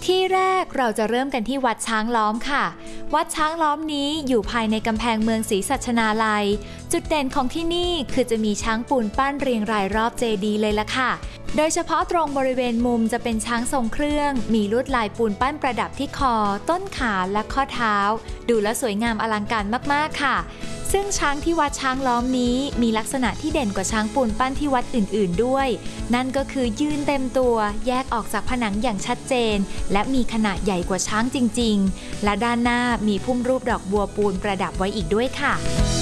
ที่แรกเราจะเริ่มกันที่วัดช้างล้อมค่ะวัดช้างล้อมนี้อยู่ภายในกำแพงเมืองศรีสัชนาลัยจุดเด่นของที่นี่คือจะมีช้างปูนปั้นเรียงรายรอบเจดีย์เลยล่ะค่ะโดยเฉพาะตรงบริเวณมุมจะเป็นช้างทรงเครื่องมีลวดลายปูนปั้นประดับที่คอต้นขาและข้อเท้าดูและสวยงามอลังการมากๆค่ะซึ่งช้างที่วัดช้างล้อมนี้มีลักษณะที่เด่นกว่าช้างปูนปั้นที่วัดอื่นๆด้วยนั่นก็คือยืนเต็มตัวแยกออกจากผนังอย่างชัดเจนและมีขนาดใหญ่กว่าช้างจริงๆและด้านหน้ามีพุ่มรูปดอกบัวปูนประดับไว้อีกด้วยค่ะ